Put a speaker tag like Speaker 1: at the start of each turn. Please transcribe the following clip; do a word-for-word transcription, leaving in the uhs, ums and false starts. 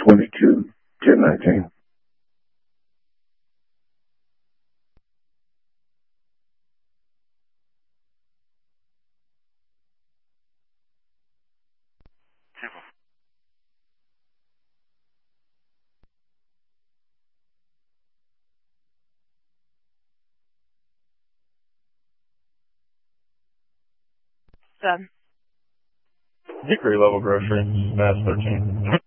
Speaker 1: twenty-two, ten nineteen.
Speaker 2: Done.
Speaker 3: Hickory Level Grocery, Mass thirteen.